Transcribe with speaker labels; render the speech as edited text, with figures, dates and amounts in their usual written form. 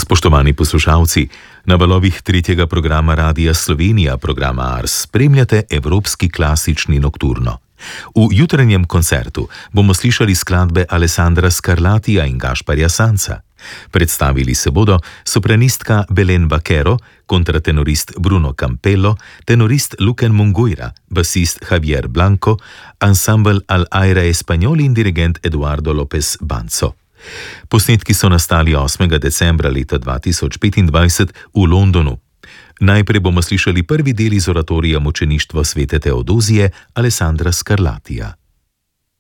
Speaker 1: Spoštovani poslušalci, na valovih tretjega programa Radia Slovenija, programa Ars, spremljate Evropski klasični nokturno. V jutranjem koncertu bomo slišali skladbe Alessandra Scarlatija in Gašparja Sanca. Predstavili se bodo sopranistka Belén Vaquero, kontratenorist Bruno Campello, tenorist Luquen Munguira, basist Javier Blanco, ansambel Al Aire Español in dirigent Eduardo López Banzo. Posnetki so nastali 8. decembra leta 2025 v Londonu. Najprej bomo slišali prvi del iz oratorija Mučeništvo svete Teodozije Alessandra Scarlatija.